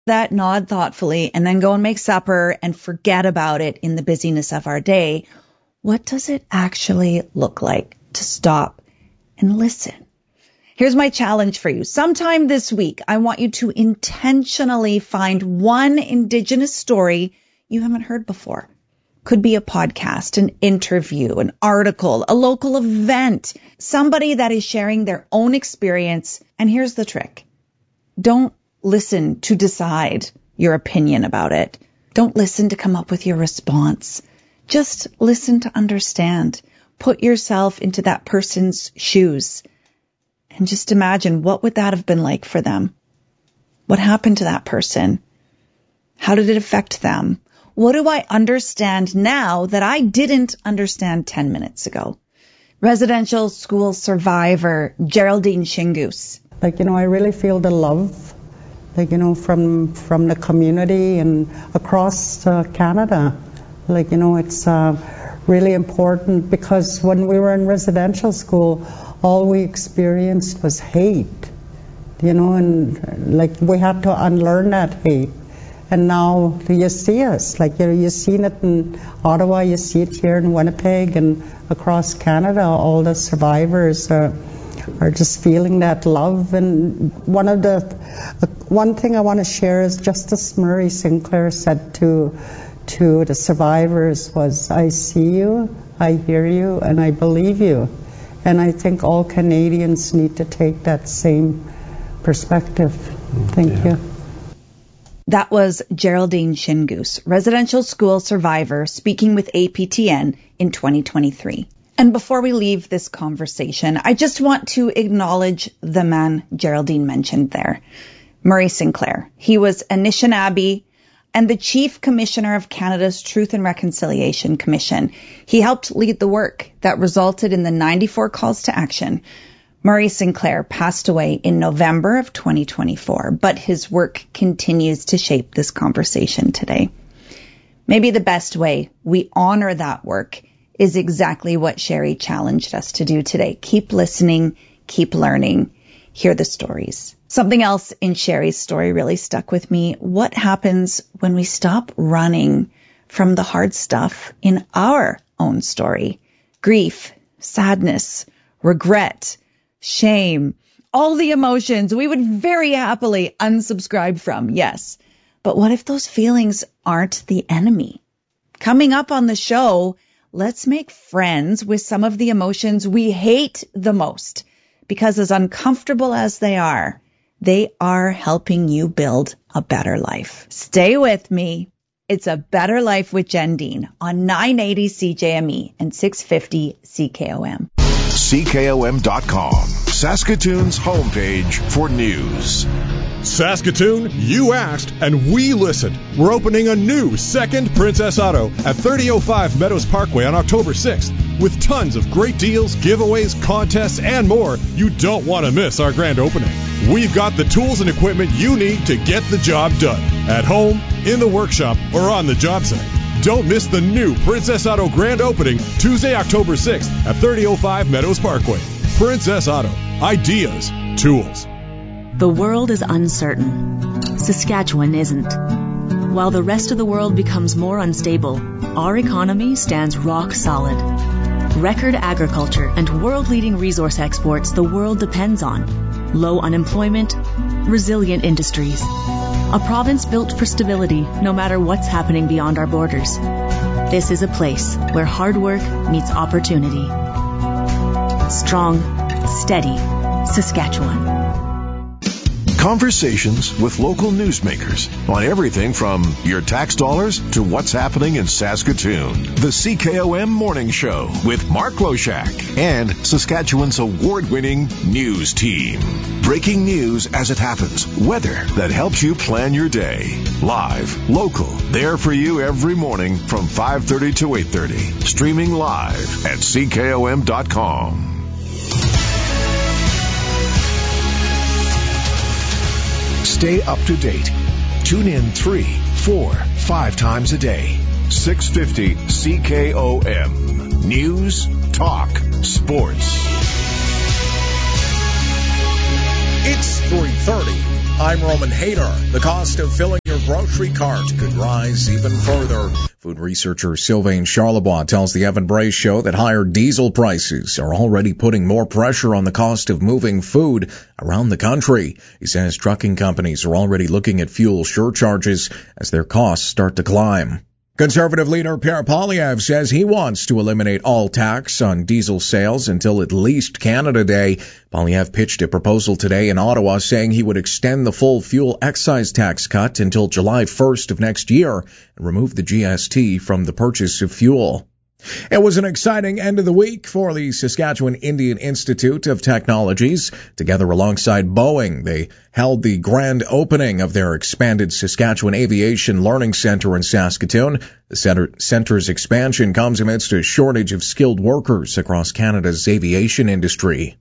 that, nod thoughtfully, and then go and make supper and forget about it in the busyness of our day. What does it actually look like to stop and listen? Here's my challenge for you. Sometime this week, I want you to intentionally find one Indigenous story you haven't heard before. Could be a podcast, an interview, an article, a local event, somebody that is sharing their own experience. And here's the trick. Don't listen to decide your opinion about it. Don't listen to come up with your response. Just listen to understand. Put yourself into that person's shoes. And just imagine, what would that have been like for them? What happened to that person? How did it affect them? What do I understand now that I didn't understand 10 minutes ago? Residential school survivor Geraldine Shingoose. I really feel the love, from the community and across Canada. It's really important, because when we were in residential school, all we experienced was hate, and we had to unlearn that hate. And now you see us, you've seen it in Ottawa, you see it here in Winnipeg and across Canada. All the survivors are just feeling that love. And one thing I want to share is Justice Murray Sinclair said to the survivors was, I see you, I hear you, and I believe you. And I think all Canadians need to take that same perspective. Thank you. That was Geraldine Shingoose, residential school survivor, speaking with APTN in 2023. And before we leave this conversation, I just want to acknowledge the man Geraldine mentioned there, Murray Sinclair. He was Anishinaabe and the Chief Commissioner of Canada's Truth and Reconciliation Commission. He helped lead the work that resulted in the 94 calls to action. Murray Sinclair passed away in November of 2024, but his work continues to shape this conversation today. Maybe the best way we honor that work is exactly what Sherry challenged us to do today. Keep listening, keep learning, hear the stories. Something else in Sherry's story really stuck with me. What happens when we stop running from the hard stuff in our own story? Grief, sadness, regret, shame, all the emotions we would very happily unsubscribe from, yes. But what if those feelings aren't the enemy? Coming up on the show, let's make friends with some of the emotions we hate the most, because as uncomfortable as they are helping you build a better life. Stay with me. It's A Better Life with Jen Dean on 980 CJME and 650 CKOM. CKOM.com, Saskatoon's homepage for news. Saskatoon, you asked and we listened. We're opening a new second Princess Auto at 3005 Meadows Parkway on October 6th with tons of great deals, giveaways, contests, and more. You don't want to miss our grand opening. We've got the tools and equipment you need to get the job done at home, in the workshop, or on the job site. Don't miss the new Princess Auto grand opening Tuesday, October 6th at 3005 Meadows Parkway. Princess Auto. Ideas. Tools. The world is uncertain. Saskatchewan isn't. While the rest of the world becomes more unstable, our economy stands rock solid. Record agriculture and world-leading resource exports the world depends on. Low unemployment, resilient industries. A province built for stability no matter what's happening beyond our borders. This is a place where hard work meets opportunity. Strong, steady Saskatchewan. Conversations with local newsmakers on everything from your tax dollars to what's happening in Saskatoon. The CKOM Morning Show with Mark Loshak and Saskatchewan's award-winning news team. Breaking news as it happens. Weather that helps you plan your day. Live, local, there for you every morning from 5:30 to 8:30. Streaming live at CKOM.com. Stay up to date. Tune in 3, 4, 5 times a day. 650 CKOM. News, talk, sports. It's 3:30 I'm Roman Hader. The cost of filling your grocery cart could rise even further. Food researcher Sylvain Charlebois tells the Evan Bray Show that higher diesel prices are already putting more pressure on the cost of moving food around the country. He says trucking companies are already looking at fuel surcharges as their costs start to climb. Conservative leader Pierre Poilievre says he wants to eliminate all tax on diesel sales until at least Canada Day. Poilievre pitched a proposal today in Ottawa saying he would extend the full fuel excise tax cut until July 1st of next year and remove the GST from the purchase of fuel. It was an exciting end of the week for the Saskatchewan Indian Institute of Technologies. Together alongside Boeing, they held the grand opening of their expanded Saskatchewan Aviation Learning Center in Saskatoon. The center's expansion comes amidst a shortage of skilled workers across Canada's aviation industry.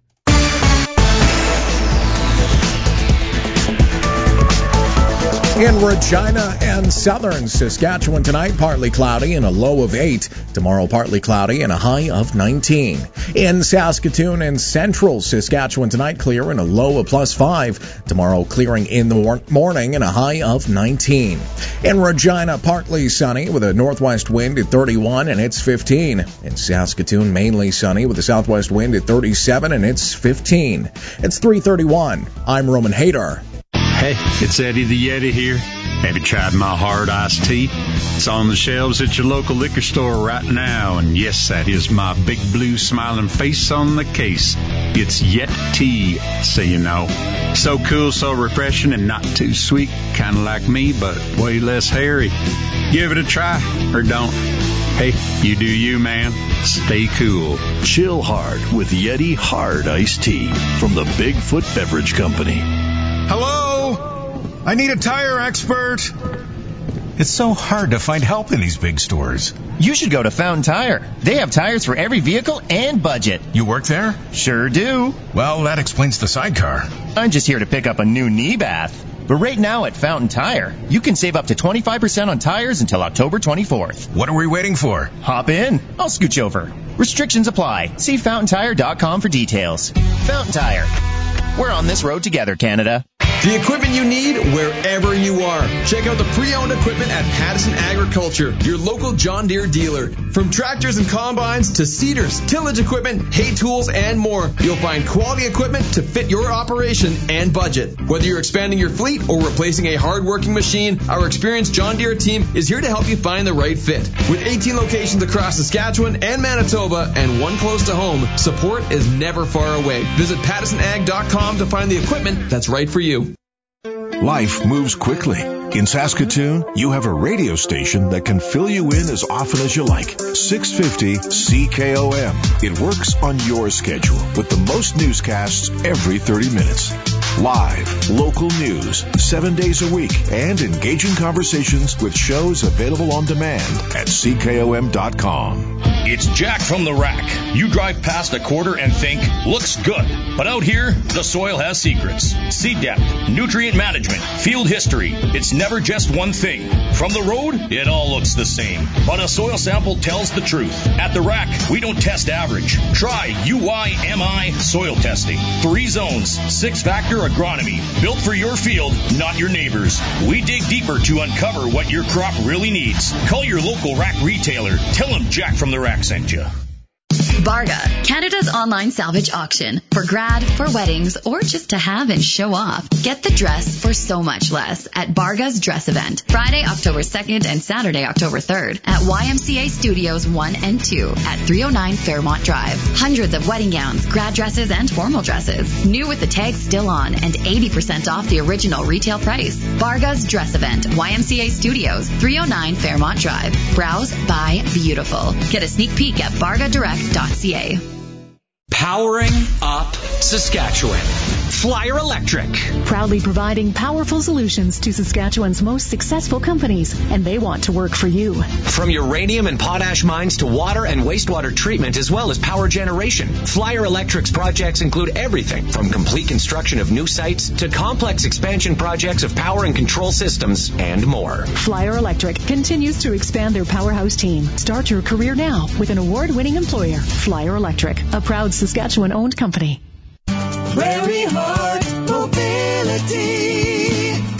In Regina and southern Saskatchewan tonight, partly cloudy and a low of 8. Tomorrow, partly cloudy and a high of 19. In Saskatoon and central Saskatchewan tonight, clear and a low of +5. Tomorrow, clearing in the morning and a high of 19. In Regina, partly sunny with a northwest wind at 31 and it's 15. In Saskatoon, mainly sunny with a southwest wind at 37 and it's 15. It's 3:31. I'm Roman Hader. Hey, it's Eddie the Yeti here. Have you tried my hard iced tea? It's on the shelves at your local liquor store right now. And yes, that is my big blue smiling face on the case. It's Yeti, so you know. So cool, so refreshing, and not too sweet. Kind of like me, but way less hairy. Give it a try, or don't. Hey, you do you, man. Stay cool. Chill hard with Yeti Hard Iced Tea from the Bigfoot Beverage Company. Hello? I need a tire expert. It's so hard to find help in these big stores. You should go to Fountain Tire. They have tires for every vehicle and budget. You work there? Sure do. Well, that explains the sidecar. I'm just here to pick up a new knee bath. But right now at Fountain Tire, you can save up to 25% on tires until October 24th. What are we waiting for? Hop in. I'll scooch over. Restrictions apply. See fountaintire.com for details. Fountain Tire. We're on this road together, Canada. The equipment you need wherever you are. Check out the pre-owned equipment at Pattison Agriculture, your local John Deere dealer. From tractors and combines to seeders, tillage equipment, hay tools, and more, you'll find quality equipment to fit your operation and budget. Whether you're expanding your fleet or replacing a hard-working machine, our experienced John Deere team is here to help you find the right fit. With 18 locations across Saskatchewan and Manitoba and one close to home, support is never far away. Visit PattisonAg.com to find the equipment that's right for you. Life moves quickly. In Saskatoon, you have a radio station that can fill you in as often as you like. 650 CKOM. It works on your schedule with the most newscasts every 30 minutes. Live, local news, 7 days a week, and engaging conversations with shows available on demand at CKOM.com. It's Jack from the Rack. You drive past a quarter and think, looks good. But out here, the soil has secrets. Seed depth, nutrient management, field history. It's never just one thing. From the road, it all looks the same. But a soil sample tells the truth. At the Rack, we don't test average. Try UYMI soil testing. 3 zones, 6-factor agronomy. Built for your field, not your neighbor's. We dig deeper to uncover what your crop really needs. Call your local Rack retailer. Tell them Jack from the Rack sent you. Barga, Canada's online salvage auction. For grad, for weddings, or just to have and show off. Get the dress for so much less at Barga's Dress Event. Friday, October 2nd and Saturday, October 3rd at YMCA Studios 1 and 2 at 309 Fairmont Drive. Hundreds of wedding gowns, grad dresses, and formal dresses. New with the tags still on and 80% off the original retail price. Barga's Dress Event, YMCA Studios, 309 Fairmont Drive. Browse, buy, beautiful. Get a sneak peek at bargadirect.ca. Powering up Saskatchewan. Flyer Electric. Proudly providing powerful solutions to Saskatchewan's most successful companies, and they want to work for you. From uranium and potash mines to water and wastewater treatment, as well as power generation, Flyer Electric's projects include everything from complete construction of new sites to complex expansion projects of power and control systems and more. Flyer Electric continues to expand their powerhouse team. Start your career now with an award-winning employer. Flyer Electric, a proud Saskatchewan-owned company. Prairie Heart Mobility.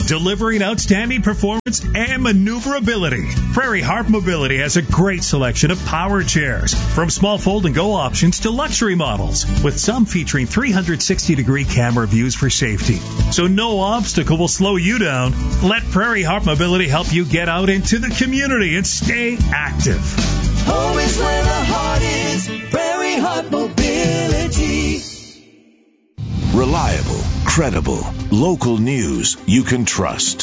delivering outstanding performance and maneuverability. Prairie Harp Mobility has a great selection of power chairs, from small fold-and-go options to luxury models, with some featuring 360-degree camera views for safety. So no obstacle will slow you down. Let Prairie Harp Mobility help you get out into the community and stay active. Home is where the heart is. Prairie Harp Mobility. Reliable, credible, local news you can trust.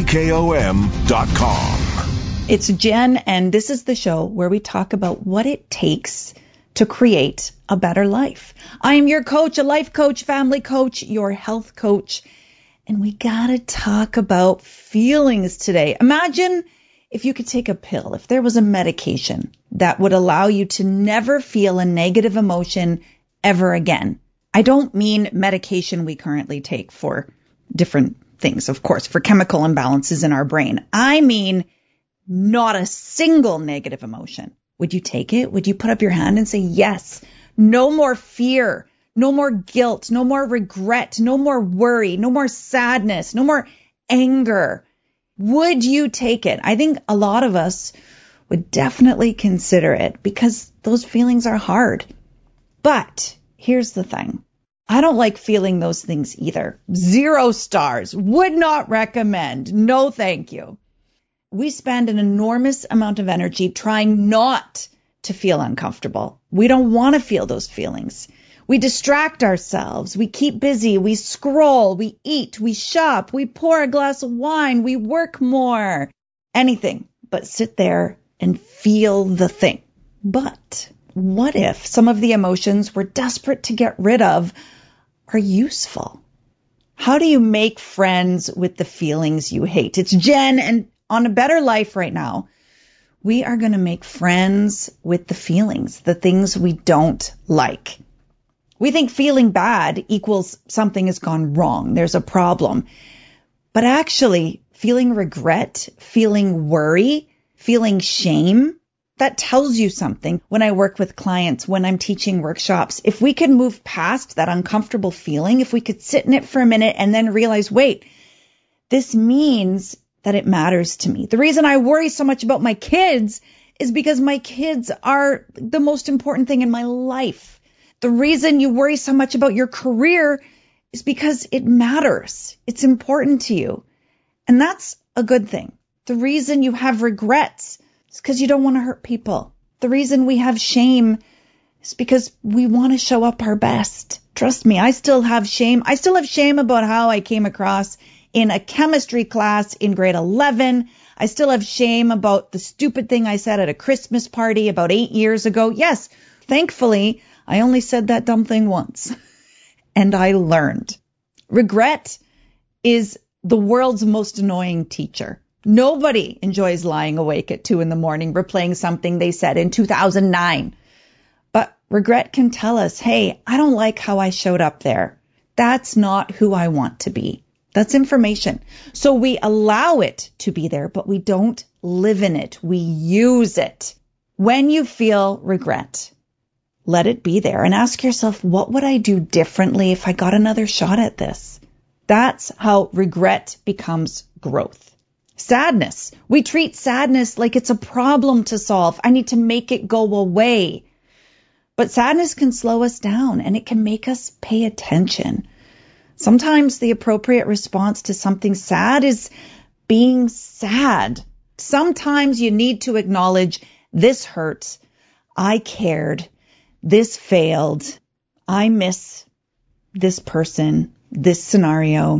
CKOM.com. It's Jen, and this is the show where we talk about what it takes to create a better life. I am your coach, a life coach, family coach, your health coach, and we gotta talk about feelings today. Imagine if you could take a pill, if there was a medication that would allow you to never feel a negative emotion ever again. I don't mean medication we currently take for different things, of course, for chemical imbalances in our brain. I mean not a single negative emotion. Would you take it? Would you put up your hand and say, yes, no more fear, no more guilt, no more regret, no more worry, no more sadness, no more anger? Would you take it? I think a lot of us would definitely consider it because those feelings are hard. But here's the thing. I don't like feeling those things either. 0 stars. Would not recommend. No, thank you. We spend an enormous amount of energy trying not to feel uncomfortable. We don't want to feel those feelings. We distract ourselves. We keep busy. We scroll. We eat. We shop. We pour a glass of wine. We work more. Anything but sit there and feel the thing. But what if some of the emotions we're desperate to get rid of are useful? How do you make friends with the feelings you hate? It's Jen, and on A Better Life right now, we are going to make friends with the feelings, the things we don't like. We think feeling bad equals something has gone wrong. There's a problem. But actually, feeling regret, feeling worry, feeling shame, that tells you something. When I work with clients, when I'm teaching workshops, if we could move past that uncomfortable feeling, if we could sit in it for a minute and then realize, wait, this means that it matters to me. The reason I worry so much about my kids is because my kids are the most important thing in my life. The reason you worry so much about your career is because it matters. It's important to you. And that's a good thing. The reason you have regrets is because you don't want to hurt people. The reason we have shame is because we want to show up our best. Trust me, I still have shame. I still have shame about how I came across in a chemistry class in grade 11. I still have shame about the stupid thing I said at a Christmas party about 8 years ago. Yes, thankfully, I only said that dumb thing once. And I learned. Regret is the world's most annoying teacher. Nobody enjoys lying awake at 2 a.m, replaying something they said in 2009. But regret can tell us, hey, I don't like how I showed up there. That's not who I want to be. That's information. So we allow it to be there, but we don't live in it. We use it. When you feel regret, let it be there and ask yourself, what would I do differently if I got another shot at this? That's how regret becomes growth. Sadness. We treat sadness like it's a problem to solve. I need to make it go away. But sadness can slow us down and it can make us pay attention. Sometimes the appropriate response to something sad is being sad. Sometimes you need to acknowledge this hurts. I cared. This failed. I miss this person, this scenario.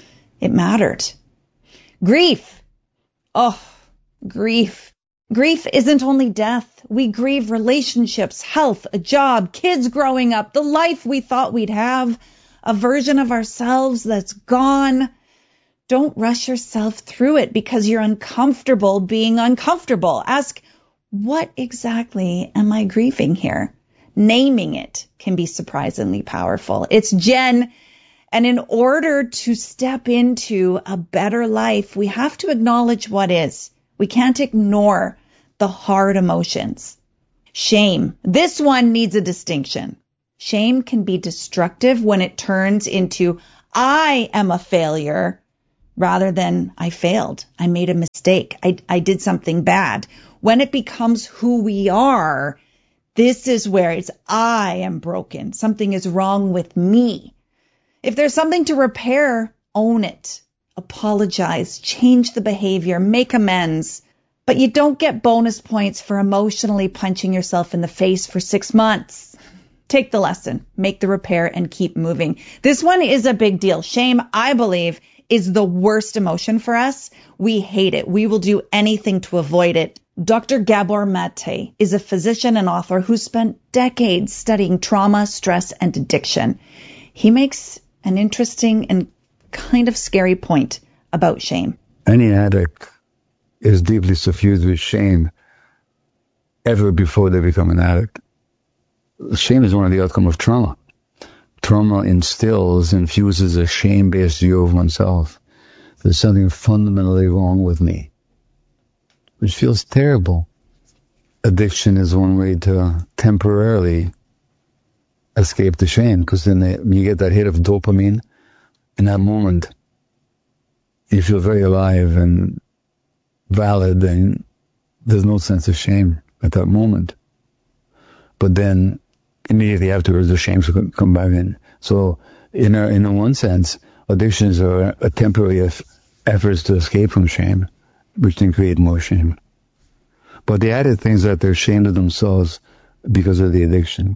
It mattered. Grief. Oh, grief. Grief isn't only death. We grieve relationships, health, a job, kids growing up, the life we thought we'd have, a version of ourselves that's gone. Don't rush yourself through it because you're uncomfortable being uncomfortable. Ask, what exactly am I grieving here? Naming it can be surprisingly powerful. It's Jen. And in order to step into a better life, we have to acknowledge what is. We can't ignore the hard emotions. Shame. This one needs a distinction. Shame can be destructive when it turns into, I am a failure, rather than I failed, I made a mistake, I did something bad. When it becomes who we are, this is where it's I am broken. Something is wrong with me. If there's something to repair, own it. Apologize, change the behavior, make amends. But you don't get bonus points for emotionally punching yourself in the face for 6 months. Take the lesson, make the repair, and keep moving. This one is a big deal. Shame, I believe, is the worst emotion for us. We hate it. We will do anything to avoid it. Dr. Gabor Mate is a physician and author who spent decades studying trauma, stress, and addiction. He makes an interesting and kind of scary point about shame. Any addict is deeply suffused with shame ever before they become an addict. Shame is one of the outcomes of trauma. Trauma infuses a shame-based view of oneself. There's something fundamentally wrong with me, which feels terrible. Addiction is one way to temporarily escape the shame, because then you get that hit of dopamine. In that moment, you feel very alive and valid, and there's no sense of shame at that moment. But then immediately afterwards, the shame will come back in. So in one sense, addictions are a temporary efforts to escape from shame, which then create more shame. But the added things that they're ashamed of themselves because of the addiction.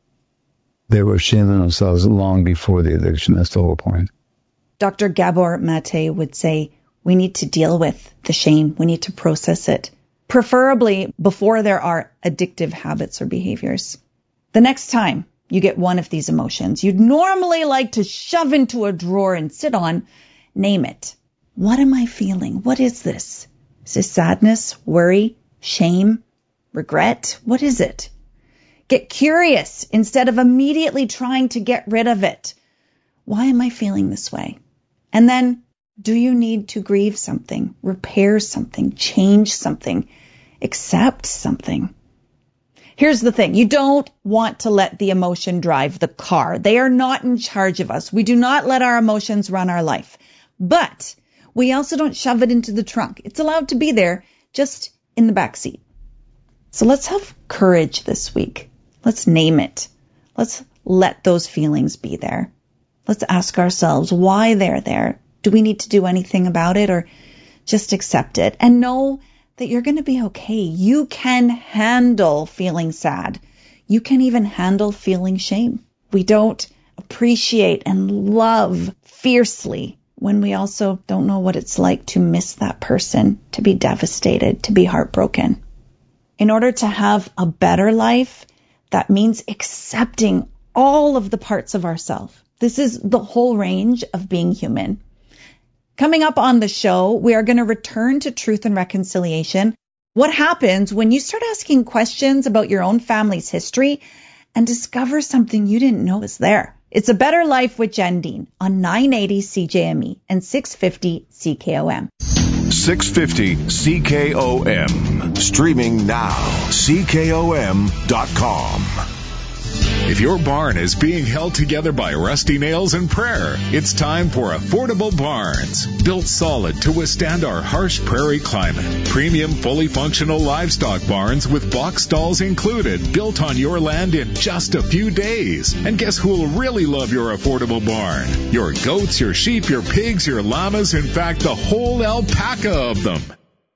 They were ashamed of themselves long before the addiction. That's the whole point. Dr. Gabor Mate would say we need to deal with the shame. We need to process it, preferably before there are addictive habits or behaviors. The next time you get one of these emotions you'd normally like to shove into a drawer and sit on, name it. What am I feeling? What is this? Is this sadness, worry, shame, regret? What is it? Get curious instead of immediately trying to get rid of it. Why am I feeling this way? And then, do you need to grieve something, repair something, change something, accept something? Here's the thing. You don't want to let the emotion drive the car. They are not in charge of us. We do not let our emotions run our life. But we also don't shove it into the trunk. It's allowed to be there, just in the back seat. So let's have courage this week. Let's name it. Let's let those feelings be there. Let's ask ourselves why they're there. Do we need to do anything about it, or just accept it and know that you're going to be okay? You can handle feeling sad. You can even handle feeling shame. We don't appreciate and love fiercely when we also don't know what it's like to miss that person, to be devastated, to be heartbroken. In order to have a better life, that means accepting all of the parts of ourselves. This is the whole range of being human. Coming up on the show, we are going to return to truth and reconciliation. What happens when you start asking questions about your own family's history and discover something you didn't know was there? It's A Better Life with Jen Dean on 980 CJME and 650 CKOM. 650 CKOM. Streaming now. CKOM.com. If your barn is being held together by rusty nails and prayer, it's time for Affordable Barns. Built solid to withstand our harsh prairie climate. Premium, fully functional livestock barns with box stalls included, built on your land in just a few days. And guess who'll really love your affordable barn? Your goats, your sheep, your pigs, your llamas, in fact, the whole alpaca of them.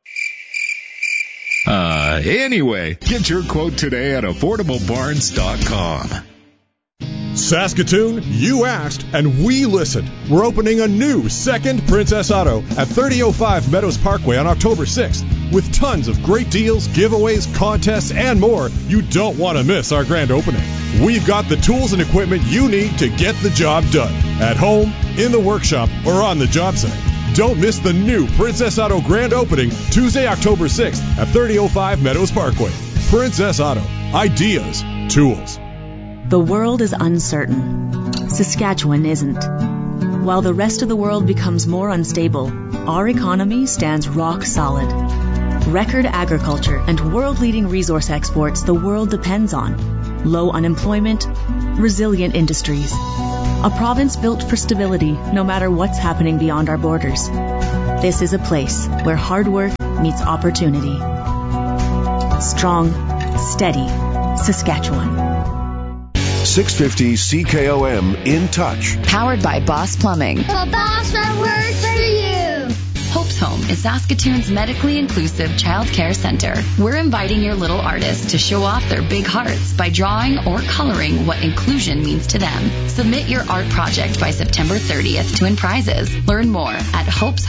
Anyway, get your quote today at affordablebarns.com. Saskatoon, you asked, and we listened. We're opening a new second Princess Auto at 3005 Meadows Parkway on October 6th with tons of great deals, giveaways, contests, and more. You don't want to miss our grand opening. We've got the tools and equipment you need to get the job done at home, in the workshop, or on the job site. Don't miss the new Princess Auto grand opening Tuesday, October 6th at 3005 Meadows Parkway. Princess Auto. Ideas. Tools. The world is uncertain. Saskatchewan isn't. While the rest of the world becomes more unstable, our economy stands rock solid. Record agriculture and world-leading resource exports the world depends on. Low unemployment, resilient industries, A province built for stability, no matter what's happening beyond our borders. This is a place where hard work meets opportunity. Strong, steady Saskatchewan. 650 CKOM In Touch. Powered by Boss Plumbing. The boss that works for you. Hope's Home is Saskatoon's medically inclusive child care center. We're inviting your little artists to show off their big hearts by drawing or coloring what inclusion means to them. Submit your art project by September 30th to win prizes. Learn more at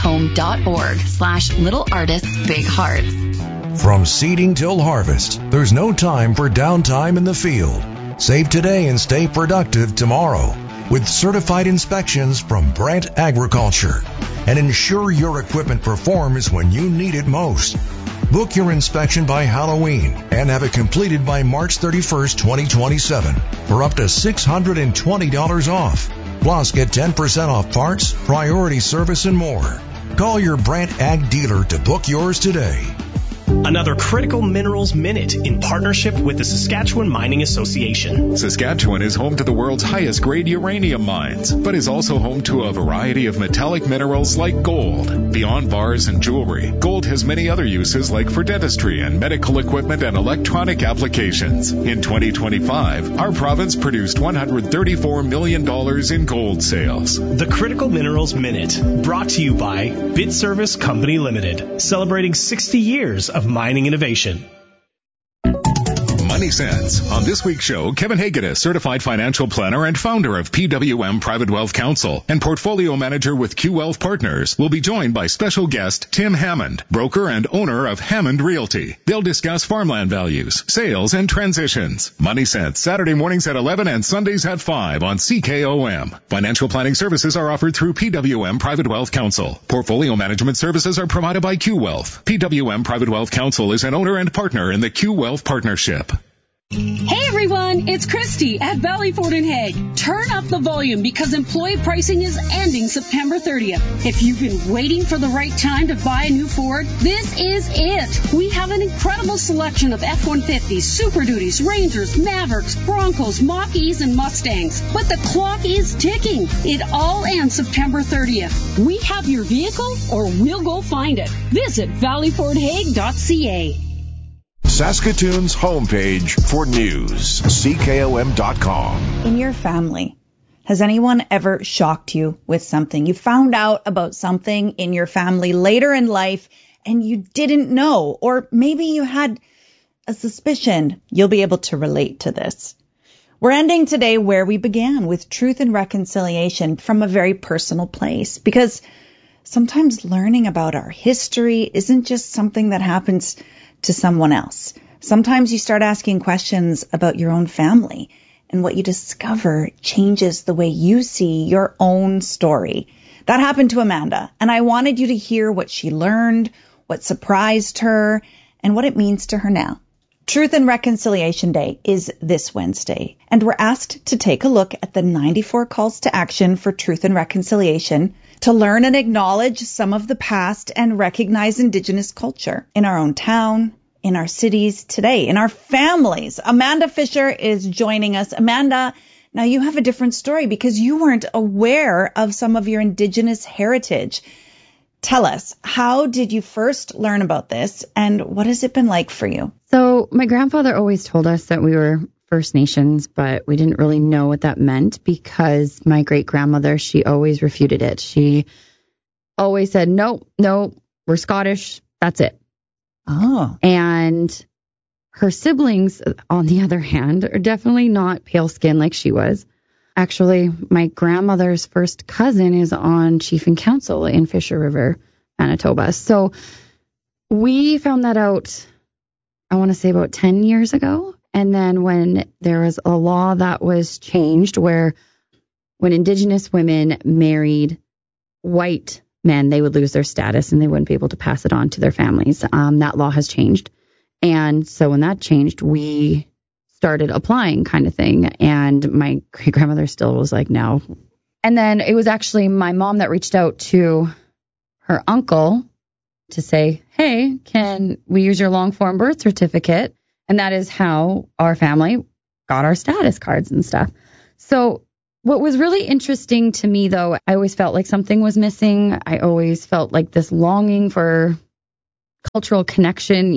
hopeshome.org/littleartistsbighearts. From seeding till harvest, there's no time for downtime in the field. Save today and stay productive tomorrow with certified inspections from Brant Agriculture, and ensure your equipment performs when you need it most. Book your inspection by Halloween and have it completed by March 31st, 2027 for up to $620 off. Plus, get 10% off parts, priority service, and more. Call your Brant Ag dealer to book yours today. Another Critical Minerals Minute in partnership with the Saskatchewan Mining Association. Saskatchewan is home to the world's highest grade uranium mines, but is also home to a variety of metallic minerals like gold. Beyond bars and jewelry, gold has many other uses like for dentistry and medical equipment and electronic applications. In 2025, our province produced $134 million in gold sales. The Critical Minerals Minute, brought to you by Bid Service Company Limited, celebrating 60 years of mining innovation. Money Sense. On this week's show, Kevin Hagedas, certified financial planner and founder of PWM Private Wealth Counsel and portfolio manager with Q Wealth Partners, will be joined by special guest Tim Hammond, broker and owner of Hammond Realty. They'll discuss farmland values, sales, and transitions. Money Sense, Saturday mornings at 11 and Sundays at 5 on CKOM. Financial planning services are offered through PWM Private Wealth Counsel. Portfolio management services are provided by Q Wealth. PWM Private Wealth Counsel is an owner and partner in the Q Wealth Partnership. Hey everyone, it's Christy at Valley Ford & Hague. Turn up the volume because employee pricing is ending September 30th. If you've been waiting for the right time to buy a new Ford, this is it. We have an incredible selection of F-150s, Super Duties, Rangers, Mavericks, Broncos, Mach-E's, and Mustangs. But the clock is ticking. It all ends September 30th. We have your vehicle or we'll go find it. Visit valleyfordhague.ca. Saskatoon's homepage for news, CKOM.com. In your family, has anyone ever shocked you with something? You found out about something in your family later in life and you didn't know, or maybe you had a suspicion. You'll be able to relate to this. We're ending today where we began, with truth and reconciliation from a very personal place, because sometimes learning about our history isn't just something that happens to someone else. Sometimes you start asking questions about your own family, and what you discover changes the way you see your own story. That happened to Amanda, and I wanted you to hear what she learned, what surprised her, and what it means to her now. Truth and Reconciliation Day is this Wednesday, and we're asked to take a look at the 94 calls to action for truth and reconciliation, to learn and acknowledge some of the past and recognize Indigenous culture in our own town, in our cities today, in our families. Amanda Fisher is joining us. Amanda, now you have a different story because you weren't aware of some of your Indigenous heritage. Tell us, how did you first learn about this, and what has it been like for you? So my grandfather always told us that we were First Nations, but we didn't really know what that meant because my great-grandmother, she always refuted it. She always said, no, we're Scottish, that's it. Oh. And her siblings, on the other hand, are definitely not pale skin like she was. Actually, my grandmother's first cousin is on Chief and Council in Fisher River, Manitoba. So we found that out, I want to say about 10 years ago. And then when there was a law that was changed where when Indigenous women married white men, they would lose their status and they wouldn't be able to pass it on to their families. That law has changed. And so when that changed, we started applying kind of thing. And my great-grandmother still was like, no. And then it was actually my mom that reached out to her uncle to say, hey, can we use your long-form birth certificate? And that is how our family got our status cards and stuff. So What was really interesting to me, though, I always felt like something was missing. I always felt like this longing for cultural connection,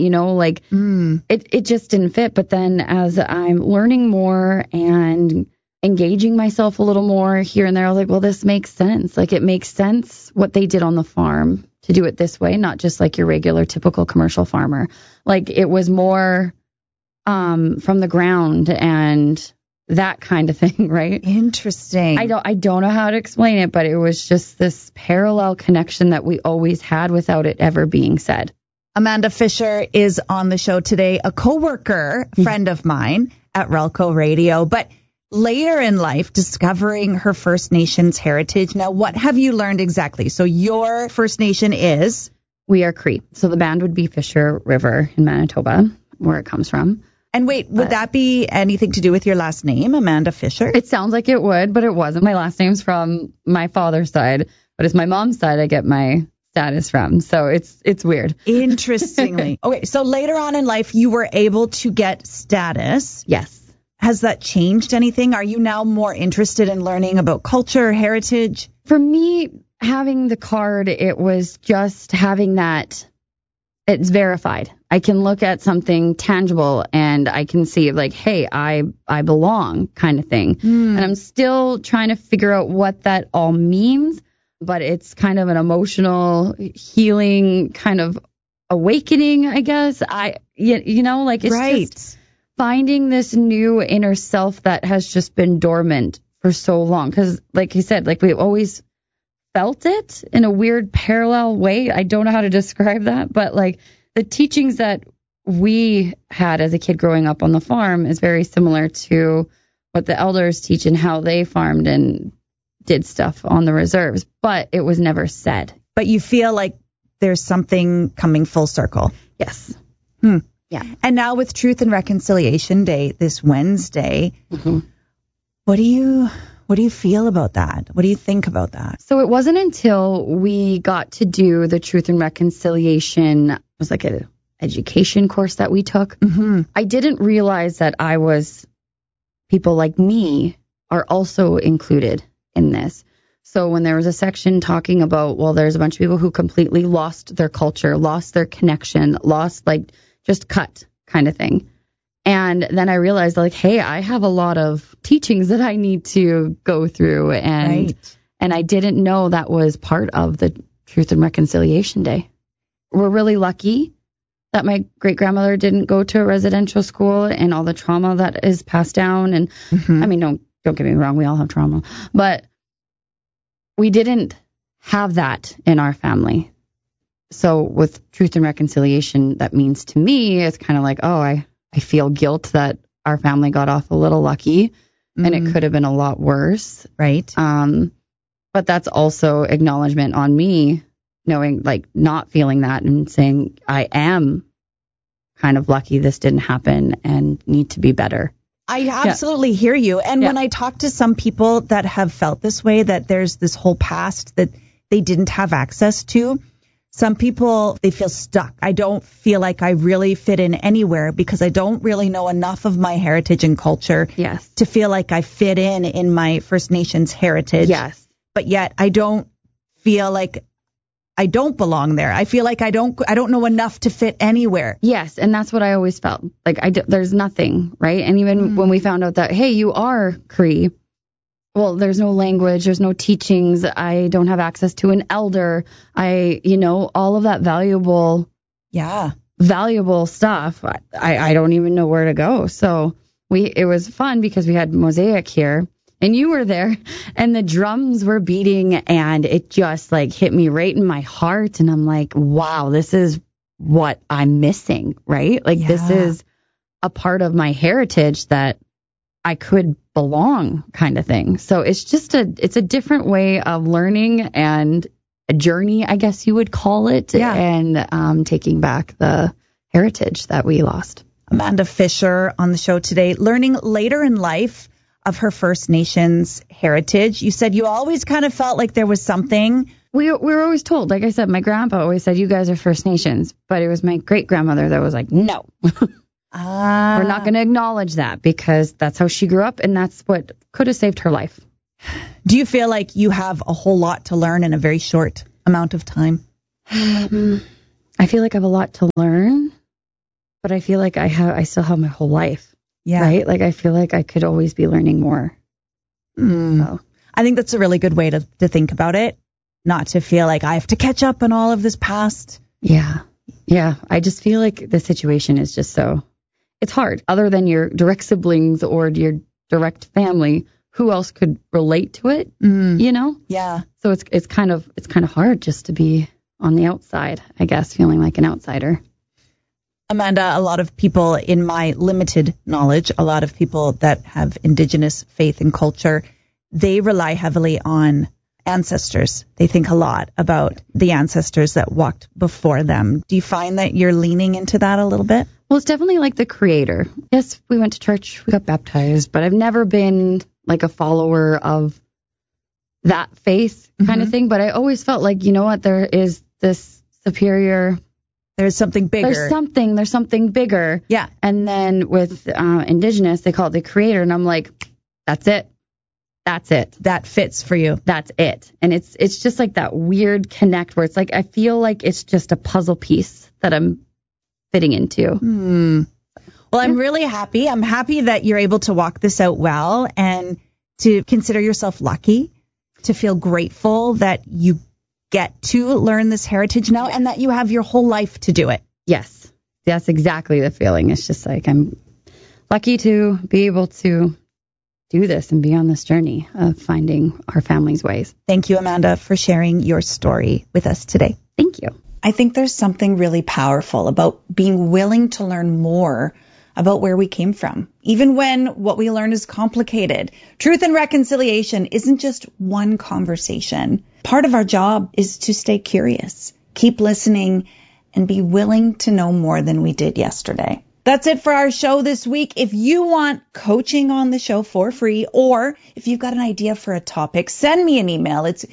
it just didn't fit. But then as I'm learning more and engaging myself a little more here and there, I was like, well, this makes sense. Like, it makes sense what they did on the farm to do it this way, not just like your regular typical commercial farmer. Like, it was more from the ground and that kind of thing, right? Interesting. I don't know how to explain it, but it was just this parallel connection that we always had without it ever being said. Amanda Fisher is on the show today, a coworker, friend of mine at Relco Radio, but later in life, discovering her First Nations heritage. Now, what have you learned exactly? So your First Nation is? We are Cree. So the band would be Fisher River in Manitoba, where it comes from. And wait, would that be anything to do with your last name, Amanda Fisher? It sounds like it would, but it wasn't. My last name's from my father's side, but it's my mom's side I get my status from. So it's weird. Interestingly. Okay, so later on in life, you were able to get status. Yes. Has that changed anything? Are you now more interested in learning about culture, heritage? For me, having the card, it was just having that. It's verified. I can look at something tangible and I can see like, hey, I belong kind of thing. And I'm still trying to figure out what that all means, but it's kind of an emotional healing kind of awakening, I guess. It's just finding this new inner self that has just been dormant for so long. Because like you said, like we've always felt it in a weird parallel way. I don't know how to describe that, but like the teachings that we had as a kid growing up on the farm is very similar to what the elders teach and how they farmed and did stuff on the reserves, but it was never said. But you feel like there's something coming full circle. Yes. Yeah. And now with Truth and Reconciliation Day this Wednesday, what do you feel about that? What do you think about that? So it wasn't until we got to do the Truth and Reconciliation, it was like an education course that we took. I didn't realize that people like me are also included in this. So when there was a section talking about, well, there's a bunch of people who completely lost their culture, lost their connection, lost just cut kind of thing. And then I realized like, hey, I have a lot of teachings that I need to go through. And I didn't know that was part of the Truth and Reconciliation Day. We're really lucky that my great-grandmother didn't go to a residential school and all the trauma that is passed down. And I mean, don't get me wrong, we all have trauma. But we didn't have that in our family. So with Truth and Reconciliation, that means to me, it's kind of like, oh, I feel guilt that our family got off a little lucky and it could have been a lot worse. Right. But that's also acknowledgement on me, knowing, like, not feeling that and saying, I am kind of lucky this didn't happen and need to be better. I absolutely hear you. And when I talk to some people that have felt this way, that there's this whole past that they didn't have access to, some people, they feel stuck. I don't feel like I really fit in anywhere because I don't really know enough of my heritage and culture to feel like I fit in my First Nations heritage. Yes. But yet I don't feel like I don't belong there. I feel like I don't know enough to fit anywhere. Yes, and that's what I always felt. Like there's nothing, right? And even when we found out that, hey, you are Cree, well, there's no language, there's no teachings, I don't have access to an elder, all of that valuable stuff, I don't even know where to go. So it was fun because we had Mosaic here, and you were there, and the drums were beating, and it just like hit me right in my heart, and I'm like, wow, this is what I'm missing, right? Like this is a part of my heritage that I could belong kind of thing. So it's just it's a different way of learning and a journey, I guess you would call it, and taking back the heritage that we lost. Amanda Fisher on the show today, learning later in life of her First Nations heritage. You said you always kind of felt like there was something. We were always told, like I said, my grandpa always said, you guys are First Nations, but it was my great-grandmother that was like, no. We're not going to acknowledge that because that's how she grew up, and that's what could have saved her life Do you feel like you have a whole lot to learn in a very short amount of time? I feel like I have a lot to learn, but I feel like I still have my whole life. Yeah. Right? Like, I feel like I could always be learning more. So. I think that's a really good way to think about it. Not to feel like I have to catch up on all of this past. Yeah. Yeah. I just feel like the situation is just it's hard. Other than your direct siblings or your direct family, who else could relate to it? You know? Yeah. So it's kind of hard just to be on the outside, I guess, feeling like an outsider. Amanda, a lot of people, in my limited knowledge, a lot of people that have Indigenous faith and culture, they rely heavily on ancestors. They think a lot about the ancestors that walked before them. Do you find that you're leaning into that a little bit? Well, it's definitely like the Creator. Yes, we went to church, we got baptized, but I've never been like a follower of that faith kind of thing. But I always felt like, you know what, there is this superior. There's something bigger. There's something bigger. Yeah. And then with Indigenous, they call it the Creator. And I'm like, that's it. That's it. That fits for you. That's it. And it's just like that weird connect where it's like, I feel like it's just a puzzle piece that I'm fitting into. Well, I'm really happy. I'm happy that you're able to walk this out well and to consider yourself lucky, to feel grateful that you get to learn this heritage now and that you have your whole life to do it. Yes. That's exactly the feeling. It's just like I'm lucky to be able to do this and be on this journey of finding our family's ways. Thank you, Amanda, for sharing your story with us today. Thank you. I think there's something really powerful about being willing to learn more about where we came from, even when what we learn is complicated. Truth and reconciliation isn't just one conversation. Part of our job is to stay curious, keep listening, and be willing to know more than we did yesterday. That's it for our show this week. If you want coaching on the show for free, or if you've got an idea for a topic, send me an email. It's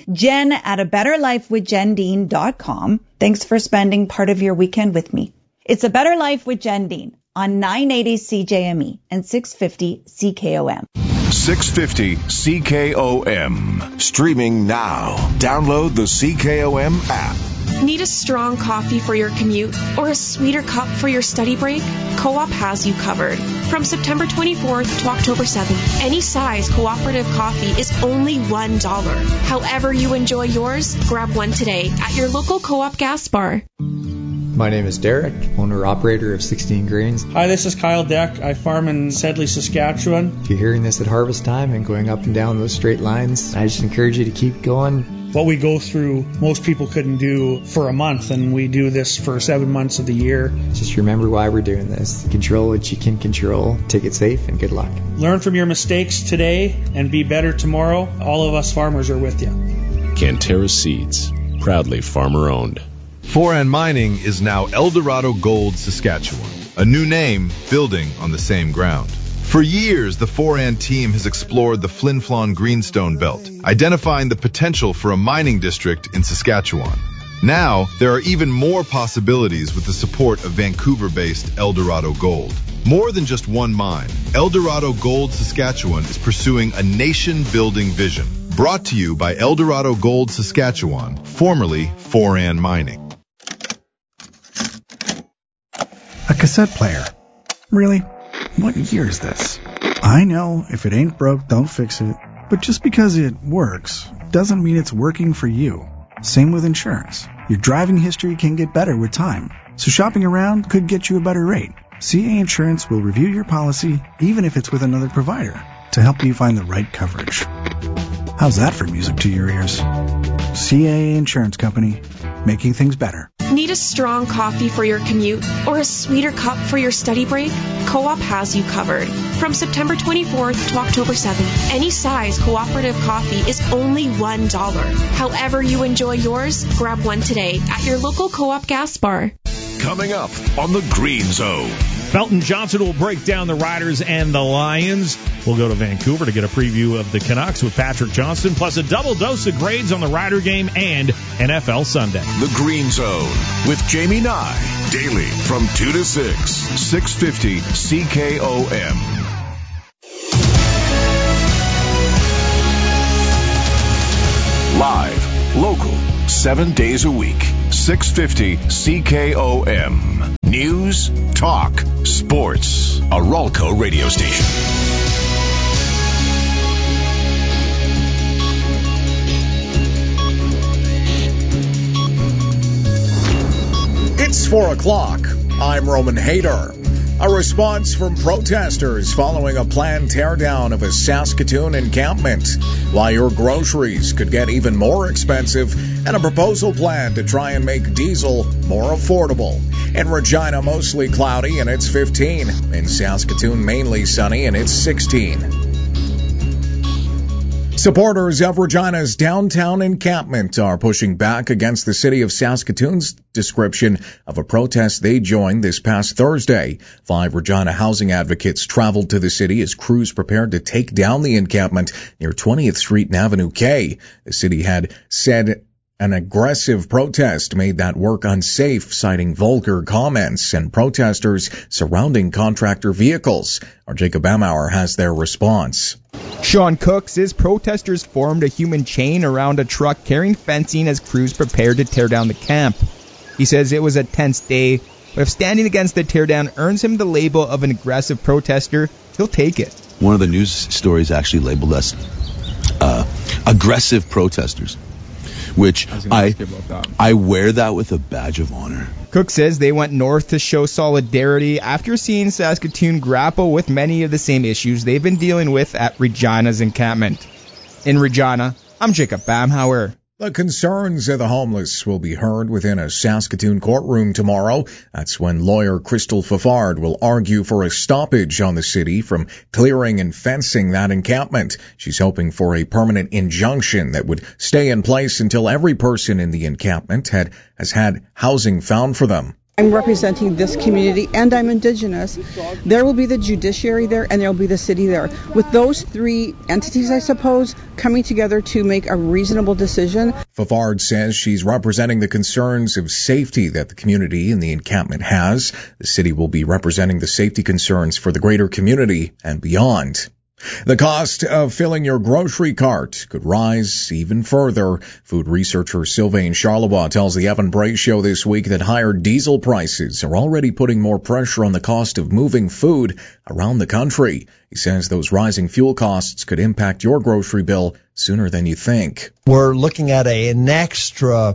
jen@abetterlifewithjendean.com. Thanks for spending part of your weekend with me. It's A Better Life with Jen Dean on 980 CJME and 650 CKOM. 650 CKOM. Streaming now. Download the CKOM app. Need a strong coffee for your commute or a sweeter cup for your study break? Co-op has you covered. From September 24th to October 7th, any size cooperative coffee is only $1. However you enjoy yours, grab one today at your local Co-op gas bar. My name is Derek, owner-operator of 16 Grains. Hi, this is Kyle Deck. I farm in Sedley, Saskatchewan. If you're hearing this at harvest time and going up and down those straight lines, I just encourage you to keep going. What we go through, most people couldn't do for a month, and we do this for 7 months of the year. Just remember why we're doing this. Control what you can control. Take it safe, and good luck. Learn from your mistakes today and be better tomorrow. All of us farmers are with you. Canterra Seeds, proudly farmer-owned. Foran Mining is now Eldorado Gold Saskatchewan, a new name building on the same ground. For years, the Foran team has explored the Flin Flon Greenstone Belt, identifying the potential for a mining district in Saskatchewan. Now, there are even more possibilities with the support of Vancouver-based Eldorado Gold. More than just one mine, Eldorado Gold Saskatchewan is pursuing a nation-building vision. Brought to you by Eldorado Gold Saskatchewan, formerly Foran Mining. A cassette player. Really? What year is this? I know, if it ain't broke, don't fix it. But just because it works doesn't mean it's working for you. Same with insurance. Your driving history can get better with time. So shopping around could get you a better rate. CA Insurance will review your policy, even if it's with another provider, to help you find the right coverage. How's that for music to your ears? CA Insurance Company, making things better. Need a strong coffee for your commute or a sweeter cup for your study break? Co-op has you covered. From September 24th to October 7th, any size cooperative coffee is only $1. However you enjoy yours, grab one today at your local Co-op gas bar. Coming up on the Green Zone. Felton Johnson will break down the Riders and the Lions. We'll go to Vancouver to get a preview of the Canucks with Patrick Johnston, plus a double dose of grades on the Rider game and NFL Sunday. The Green Zone with Jamie Nye. Daily from 2 to 6. 650 CKOM. Local, 7 days a week. 650 CKOM. News, talk, sports. A Ralco radio station. It's 4 o'clock. I'm Roman Hayter. A response from protesters following a planned teardown of a Saskatoon encampment. Why your groceries could get even more expensive, and a proposal plan to try and make diesel more affordable. In Regina, mostly cloudy, and it's 15. In Saskatoon, mainly sunny, and it's 16. Supporters of Regina's downtown encampment are pushing back against the city of Saskatoon's description of a protest they joined this past Thursday. 5 Regina housing advocates traveled to the city as crews prepared to take down the encampment near 20th Street and Avenue K. The city had said an aggressive protest made that work unsafe, citing vulgar comments and protesters surrounding contractor vehicles. Our Jacob Amauer has their response. Sean Cook says protesters formed a human chain around a truck carrying fencing as crews prepared to tear down the camp. He says it was a tense day, but if standing against the teardown earns him the label of an aggressive protester, he'll take it. One of the news stories actually labeled us aggressive protesters, which I wear that with a badge of honor. Cook says they went north to show solidarity after seeing Saskatoon grapple with many of the same issues they've been dealing with at Regina's encampment. In Regina, I'm Jacob Bamhauer. The concerns of the homeless will be heard within a Saskatoon courtroom tomorrow. That's when lawyer Crystal Fafard will argue for a stoppage on the city from clearing and fencing that encampment. She's hoping for a permanent injunction that would stay in place until every person in the encampment has had housing found for them. I'm representing this community, and I'm Indigenous. There will be the judiciary there, and there will be the city there. With those 3 entities, I suppose, coming together to make a reasonable decision. Fafard says she's representing the concerns of safety that the community in the encampment has. The city will be representing the safety concerns for the greater community and beyond. The cost of filling your grocery cart could rise even further. Food researcher Sylvain Charlebois tells the Evan Bray Show this week that higher diesel prices are already putting more pressure on the cost of moving food around the country. He says those rising fuel costs could impact your grocery bill sooner than you think. We're looking at an extra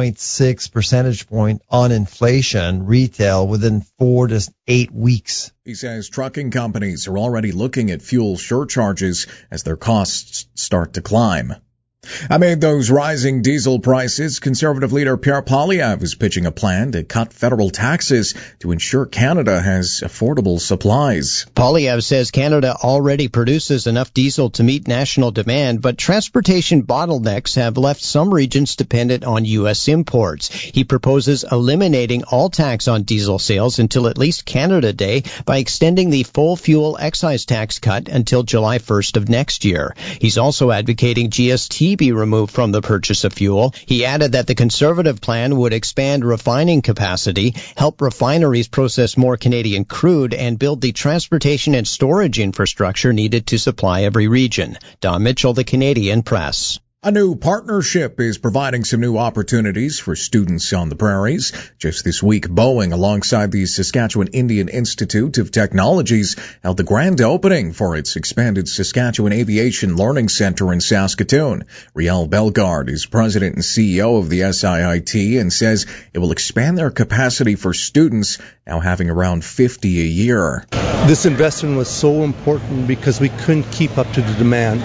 0.6 percentage point on inflation retail within 4 to 8 weeks. He says trucking companies are already looking at fuel surcharges as their costs start to climb. Amid those rising diesel prices, Conservative leader Pierre Poilievre is pitching a plan to cut federal taxes to ensure Canada has affordable supplies. Poilievre says Canada already produces enough diesel to meet national demand, but transportation bottlenecks have left some regions dependent on U.S. imports. He proposes eliminating all tax on diesel sales until at least Canada Day by extending the full fuel excise tax cut until July 1st of next year. He's also advocating GST be removed from the purchase of fuel. He added that the Conservative plan would expand refining capacity, help refineries process more Canadian crude, and build the transportation and storage infrastructure needed to supply every region. Don Mitchell, The Canadian Press. A new partnership is providing some new opportunities for students on the prairies. Just this week, Boeing, alongside the Saskatchewan Indian Institute of Technologies, held the grand opening for its expanded Saskatchewan Aviation Learning Centre in Saskatoon. Riel Bellegarde is president and CEO of the SIIT and says it will expand their capacity for students, now having around 50 a year. This investment was so important because we couldn't keep up to the demand.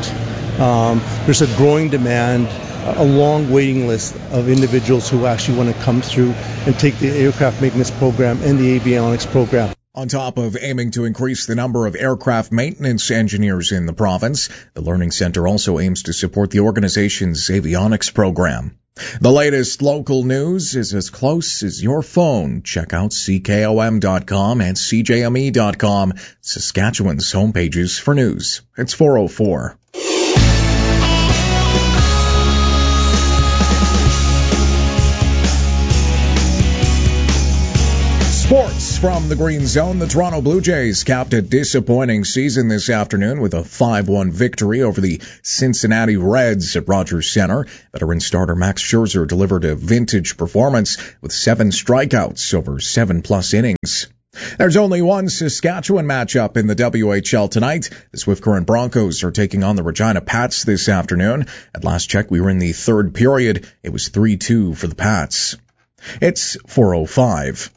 There's a growing demand, a long waiting list of individuals who actually want to come through and take the aircraft maintenance program and the avionics program. On top of aiming to increase the number of aircraft maintenance engineers in the province, the Learning Centre also aims to support the organization's avionics program. The latest local news is as close as your phone. Check out CKOM.com and CJME.com, Saskatchewan's homepages for news. It's 4:04. Sports from the Green Zone. The Toronto Blue Jays capped a disappointing season this afternoon with a 5-1 victory over the Cincinnati Reds at Rogers Center. Veteran starter Max Scherzer delivered a vintage performance with 7 strikeouts over 7+ innings. There's only one Saskatchewan matchup in the WHL tonight. The Swift Current Broncos are taking on the Regina Pats this afternoon. At last check, we were in the third period. It was 3-2 for the Pats. It's 4:05.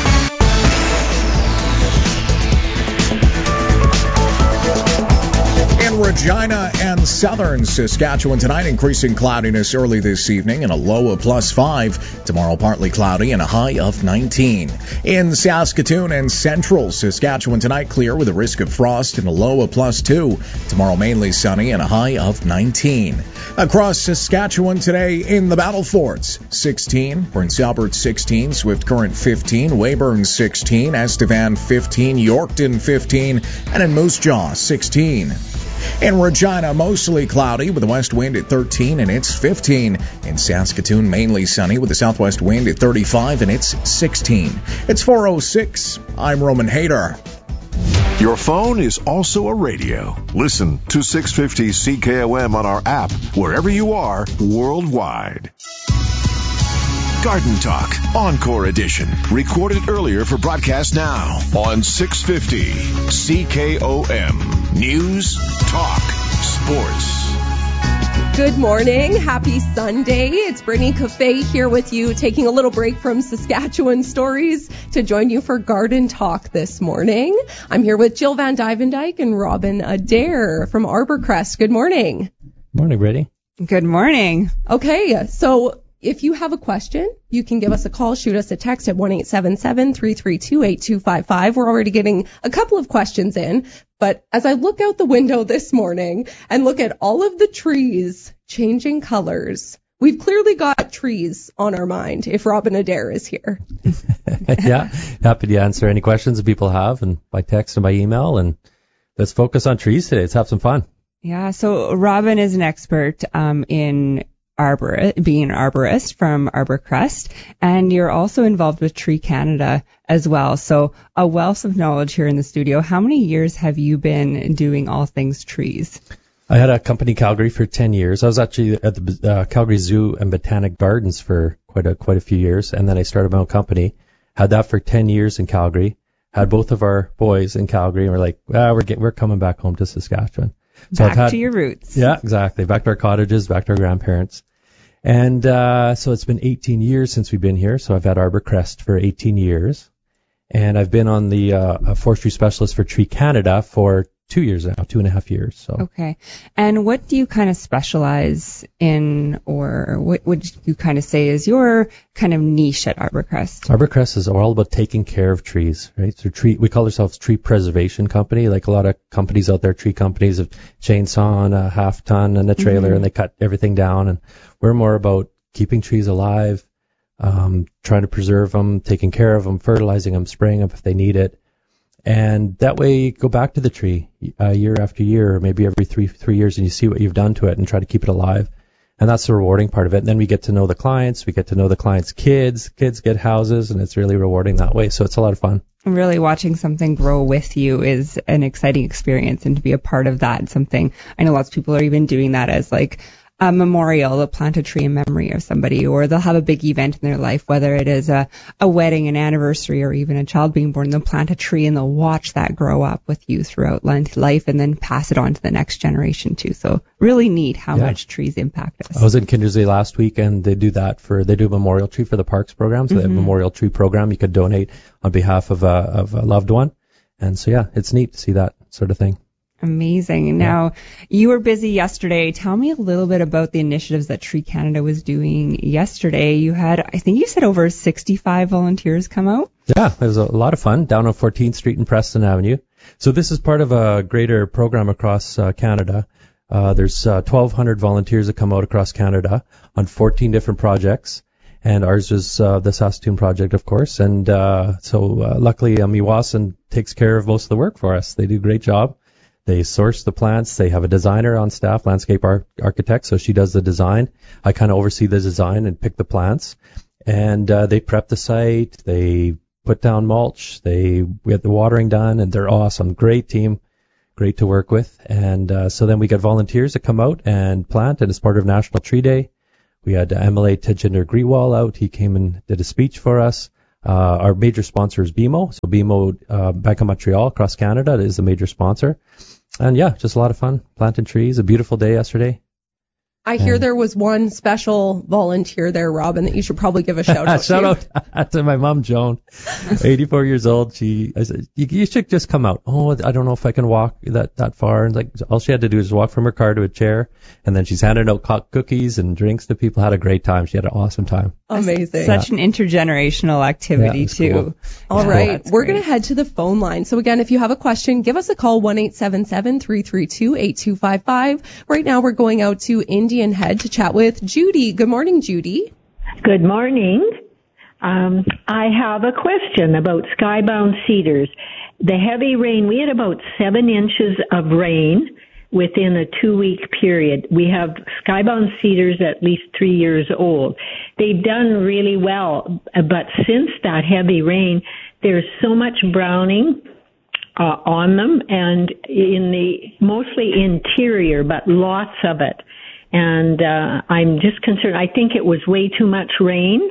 Regina and southern Saskatchewan tonight, increasing cloudiness early this evening and a low of +5. Tomorrow, partly cloudy and a high of 19. In Saskatoon and central Saskatchewan tonight, clear with a risk of frost and a low of +2. Tomorrow, mainly sunny and a high of 19. Across Saskatchewan today in the Battle Forts, 16, Prince Albert 16, Swift Current 15, Weyburn 16, Estevan 15, Yorkton 15, and in Moose Jaw 16. In Regina, mostly cloudy with a west wind at 13 and it's 15. In Saskatoon, mainly sunny with a southwest wind at 35 and it's 16. It's 4:06. I'm Roman Hayter. Your phone is also a radio. Listen to 650 CKOM on our app wherever you are worldwide. Garden Talk, Encore Edition. Recorded earlier for broadcast now on 650 CKOM. News, Talk, Sports. Good morning. Happy Sunday. It's Brittany Cafe here with you, taking a little break from Saskatchewan stories to join you for Garden Talk this morning. I'm here with Jill Van Dyvendyke and Robin Adair from Arborcrest. Good morning. Morning, Brittany. Good morning. Okay, so if you have a question, you can give us a call, shoot us a text at 1-877-332-8255. We're already getting a couple of questions in, but as I look out the window this morning and look at all of the trees changing colors, we've clearly got trees on our mind if Robin Adair is here. Yeah, happy to answer any questions that people have, and by text and by email, and let's focus on trees today. Let's have some fun. Yeah, so Robin is an expert in being an arborist from Arborcrest, and you're also involved with Tree Canada as well. So a wealth of knowledge here in the studio. How many years have you been doing all things trees? I had a company in Calgary for 10 years. I was actually at the Calgary Zoo and Botanic Gardens for quite a few years, and then I started my own company. Had that for 10 years in Calgary. Had both of our boys in Calgary, and we're like, we're coming back home to Saskatchewan. So back to your roots. Yeah, exactly. Back to our cottages, back to our grandparents. And so it's been 18 years since we've been here. So I've had Arborcrest for 18 years. And I've been on the forestry specialist for Tree Canada for 2 years now, 2.5 years. So. Okay. And what do you kind of specialize in, or what would you kind of say is your kind of niche at Arborcrest? Arborcrest is all about taking care of trees, right? So we call ourselves tree preservation company. Like a lot of companies out there, tree companies have chainsaw on a half ton and a trailer, and they cut everything down. And we're more about keeping trees alive, trying to preserve them, taking care of them, fertilizing them, spraying them if they need it. And that way you go back to the tree year after year, or maybe every three years, and you see what you've done to it and try to keep it alive. And that's the rewarding part of it. And then we get to know the clients. We get to know the clients' kids. Kids get houses, and it's really rewarding that way. So it's a lot of fun. Really watching something grow with you is an exciting experience, and to be a part of that, something I know lots of people are even doing that as like a memorial. They'll plant a tree in memory of somebody, or they'll have a big event in their life, whether it is a wedding, an anniversary, or even a child being born. They'll plant a tree and they'll watch that grow up with you throughout life and then pass it on to the next generation too. So really neat how much trees impact us. I was in Kindersley last week, and they do they do a memorial tree for the parks program. So they have a memorial tree program. You could donate on behalf of a loved one. And so, yeah, it's neat to see that sort of thing. Amazing. Now, you were busy yesterday. Tell me a little bit about the initiatives that Tree Canada was doing yesterday. You had, I think you said, over 65 volunteers come out. Yeah, it was a lot of fun down on 14th Street and Preston Avenue. So this is part of a greater program across Canada. There's 1,200 volunteers that come out across Canada on 14 different projects. And ours is the Saskatoon project, of course. And so luckily, Meewasin takes care of most of the work for us. They do a great job. They source the plants. They have a designer on staff, landscape architect, so she does the design. I kind of oversee the design and pick the plants. And they prep the site. They put down mulch. We had the watering done, and they're awesome. Great team, great to work with. And so then we got volunteers that come out and plant, and as part of National Tree Day, we had MLA Tejinder Grewal out. He came and did a speech for us. Our major sponsor is BMO. So BMO, Bank of Montreal across Canada is the major sponsor. And yeah, just a lot of fun planting trees. A beautiful day yesterday. I hear there was one special volunteer there, Robin, that you should probably give a shout out to. Shout out to my mom, Joan, 84 years old. I said, you should just come out. Oh, I don't know if I can walk that far. And like, all she had to do is walk from her car to a chair. And then she's handing out cookies and drinks to people. Had a great time. She had an awesome time. Amazing. Such an intergenerational activity, too. Cool. All right. We're going to head to the phone line. So again, if you have a question, give us a call, 1-877-332-8255. Right now we're going out to Indian Head to chat with Judy. Good morning, Judy. Good morning. I have a question about skybound cedars. The heavy rain, we had about 7 inches of rain within a 2-week period. We have skybound cedars at least 3 years old. They've done really well, but since that heavy rain, there's so much browning on them, and in the mostly interior, but lots of it. And I'm just concerned. I think it was way too much rain.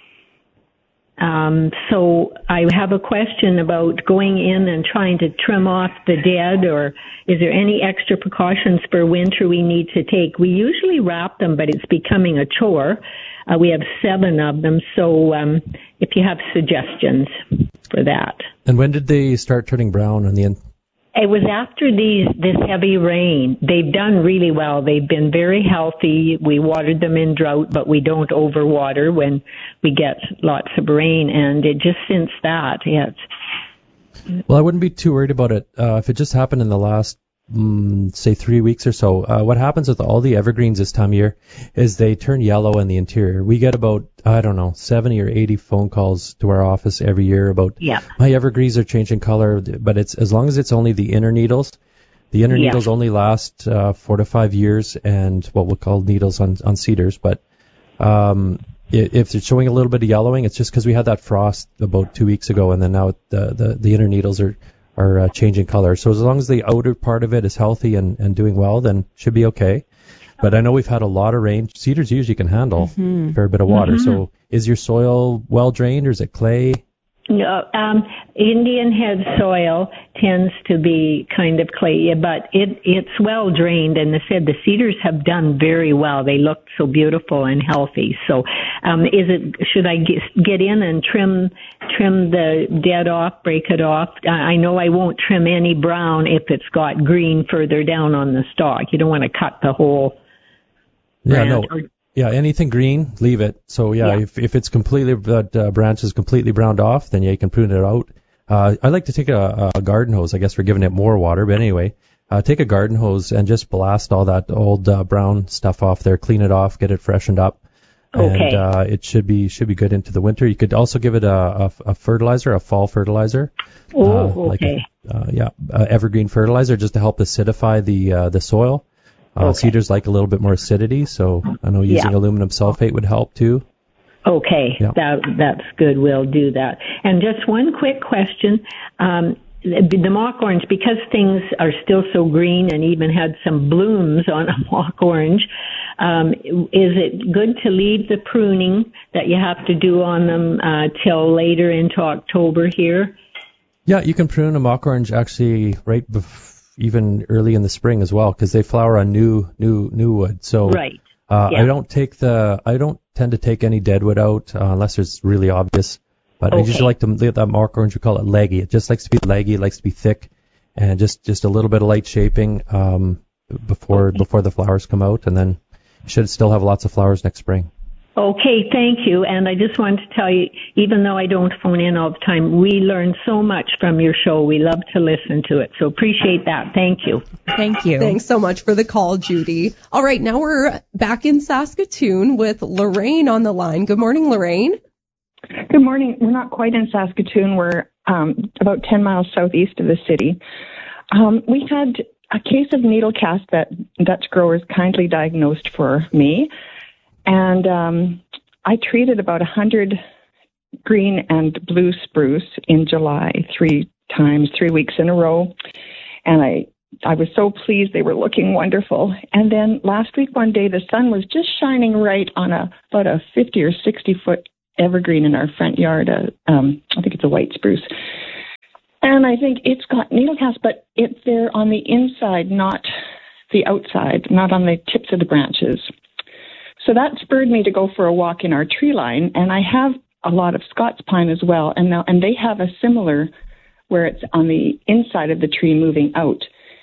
So I have a question about going in and trying to trim off the dead, or is there any extra precautions for winter we need to take? We usually wrap them, but it's becoming a chore. We have 7 of them, so if you have suggestions for that. And when did they start turning brown on the end? It was after this heavy rain. They've done really well. They've been very healthy. We watered them in drought, but we don't overwater when we get lots of rain. And it just since that, yes. Well, I wouldn't be too worried about it. If it just happened in the last, say, 3 weeks or so, what happens with all the evergreens this time of year is they turn yellow in the interior. We get about, 70 or 80 phone calls to our office every year about my evergreens are changing color, but it's as long as it's only the inner needles. The inner needles only last 4 to 5 years, and what we'll call needles on cedars. But if it's showing a little bit of yellowing, it's just because we had that frost about 2 weeks ago, and then now the inner needles are changing color. So as long as the outer part of it is healthy and doing well, then it should be okay. But I know we've had a lot of rain. Cedars usually can handle a fair bit of water. So is your soil well drained, or is it clay? No, Indian Head soil tends to be kind of clay, but it's well drained, and they said the cedars have done very well. They look so beautiful and healthy. So, should I get in and trim the dead off, break it off? I know I won't trim any brown if it's got green further down on the stalk. You don't want to cut the whole. Anything green, leave it. So if it's completely, that branch is completely browned off, then you can prune it out. I like to take a garden hose. I guess we're giving it more water, but anyway, take a garden hose and just blast all that old brown stuff off there, clean it off, get it freshened up. Okay. And it should be good into the winter. You could also give it a fertilizer, a fall fertilizer. Okay. Evergreen fertilizer, just to help acidify the soil. Cedars like a little bit more acidity, so I know using aluminum sulfate would help too. Okay, that's good. We'll do that. And just one quick question. The mock orange, because things are still so green and even had some blooms on a mock orange, is it good to leave the pruning that you have to do on them till later into October here? Yeah, you can prune a mock orange actually right even early in the spring as well, because they flower on new wood. So right. I don't tend to take any dead wood out unless it's really obvious. But I usually like to leave that mock orange. We call it leggy. It just likes to be leggy. It likes to be thick, and just a little bit of light shaping before the flowers come out, and then you should still have lots of flowers next spring. Okay, thank you. And I just wanted to tell you, even though I don't phone in all the time, we learn so much from your show. We love to listen to it. So appreciate that. Thank you. Thank you. Thanks so much for the call, Judy. All right, now we're back in Saskatoon with Lorraine on the line. Good morning, Lorraine. Good morning. We're not quite in Saskatoon. We're about 10 miles southeast of the city. We had a case of needle cast that Dutch growers kindly diagnosed for me. And I treated about 100 green and blue spruce in July 3 weeks in a row. And I was so pleased. They were looking wonderful. And then last week, one day, the sun was just shining right on about a 50 or 60 foot evergreen in our front yard. I think it's a white spruce. And I think it's got needle cast, but they're on the inside, not the outside, not on the tips of the branches. So that spurred me to go for a walk in our tree line. And I have a lot of Scots pine as well. And they have a similar where it's on the inside of the tree moving out.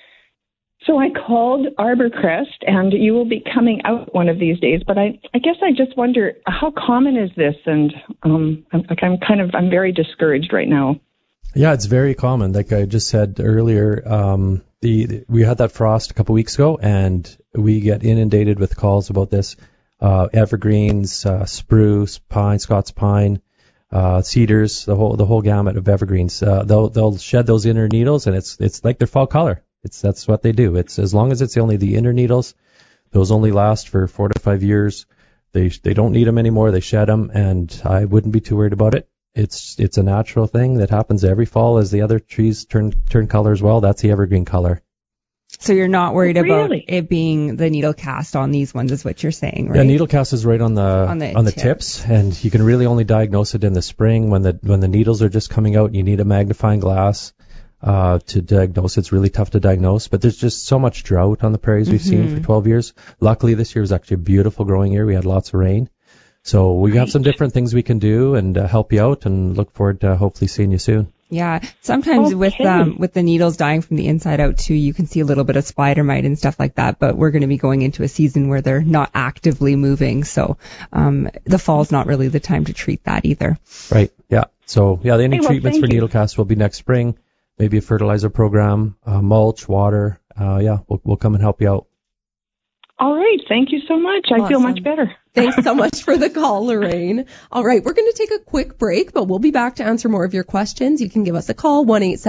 So I called Arborcrest, and you will be coming out one of these days. But I guess I just wonder, how common is this? And I'm very discouraged right now. Yeah, it's very common. Like I just said earlier, we had that frost a couple weeks ago, and we get inundated with calls about this. Evergreens, spruce, pine, Scots pine, cedars, the whole gamut of evergreens. They'll shed those inner needles, and it's like their fall color. That's what they do. It's as long as it's only the inner needles, those only last for 4 to 5 years. They don't need them anymore. They shed them, and I wouldn't be too worried about it. It's a natural thing that happens every fall as the other trees turn color as well. That's the evergreen color. So you're not worried about it being the needle cast on these ones, is what you're saying, right? Yeah, needle cast is right on the tips, and you can really only diagnose it in the spring when the needles are just coming out. You need a magnifying glass to diagnose. It's really tough to diagnose, but there's just so much drought on the prairies we've seen for 12 years. Luckily, this year was actually a beautiful growing year. We had lots of rain. So we have some different things we can do and help you out, and look forward to hopefully seeing you soon. Yeah, sometimes with the needles dying from the inside out too, you can see a little bit of spider mite and stuff like that, but we're going to be going into a season where they're not actively moving, so the fall's not really the time to treat that either. Right, yeah. So, yeah, any treatments for needle cast will be next spring, maybe a fertilizer program, mulch, water. We'll come and help you out. All right. Thank you so much. I feel much better. Thanks so much for the call, Lorraine. All right. We're going to take a quick break, but we'll be back to answer more of your questions. You can give us a call,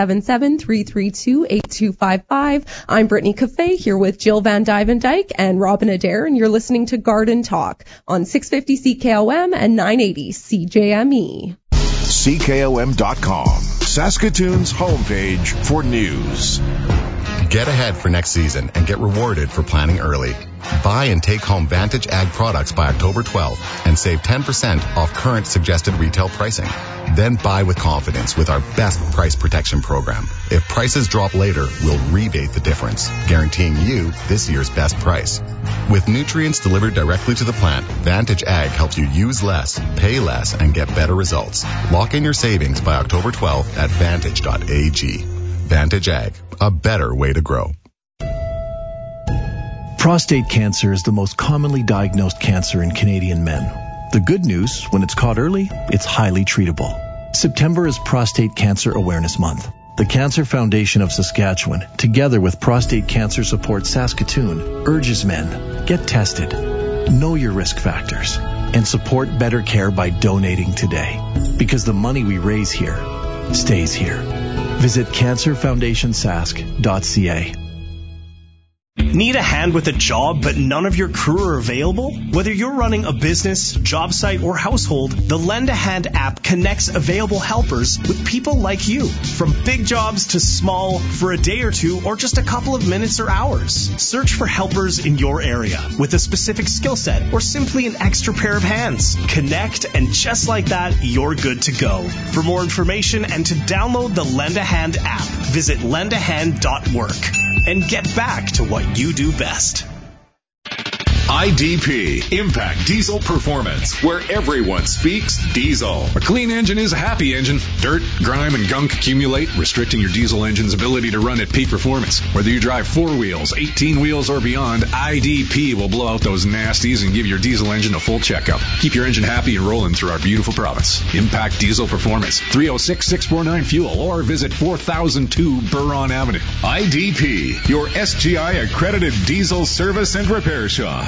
1-877-332-8255. I'm Brittany Cafe here with Jill Van Dyke and Robin Adair, and you're listening to Garden Talk on 650 CKOM and 980 CJME. CKOM.com, Saskatoon's homepage for news. Get ahead for next season and get rewarded for planning early. Buy and take home Vantage Ag products by October 12th and save 10% off current suggested retail pricing. Then buy with confidence with our best price protection program. If prices drop later, we'll rebate the difference, guaranteeing you this year's best price. With nutrients delivered directly to the plant, Vantage Ag helps you use less, pay less, and get better results. Lock in your savings by October 12th at vantage.ag. Vantage Ag, a better way to grow. Prostate cancer is the most commonly diagnosed cancer in Canadian men. The good news, when it's caught early, it's highly treatable. September is Prostate Cancer Awareness Month. The Cancer Foundation of Saskatchewan, together with Prostate Cancer Support Saskatoon, urges men, get tested, know your risk factors, and support better care by donating today. Because the money we raise here stays here. Visit cancerfoundationsask.ca. Need a hand with a job, but none of your crew are available? Whether you're running a business, job site, or household, the Lend a Hand app connects available helpers with people like you. From big jobs to small, for a day or two, or just a couple of minutes or hours. Search for helpers in your area with a specific skill set or simply an extra pair of hands. Connect, and just like that, you're good to go. For more information and to download the Lend a Hand app, visit lendahand.work. And get back to what you do best. IDP, Impact Diesel Performance, where everyone speaks diesel. A clean engine is a happy engine. Dirt, grime, and gunk accumulate, restricting your diesel engine's ability to run at peak performance. Whether you drive 4 wheels, 18 wheels, or beyond, IDP will blow out those nasties and give your diesel engine a full checkup. Keep your engine happy and rolling through our beautiful province. Impact Diesel Performance, 306-649-FUEL, or visit 4002 Buron Avenue. IDP, your SGI accredited diesel service and repair shop.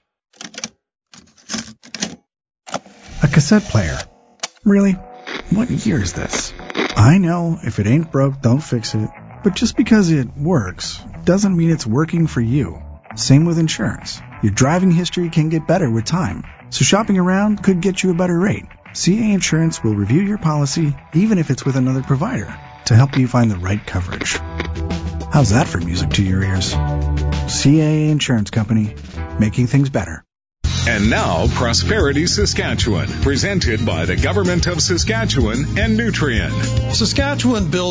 A cassette player. Really? What year is this? I know, if it ain't broke, don't fix it. But just because it works doesn't mean it's working for you. Same with insurance. Your driving history can get better with time. So shopping around could get you a better rate. CA Insurance will review your policy, even if it's with another provider, to help you find the right coverage. How's that for music to your ears? CA Insurance Company, making things better. And now, Prosperity Saskatchewan, presented by the Government of Saskatchewan and Nutrien. Saskatchewan builds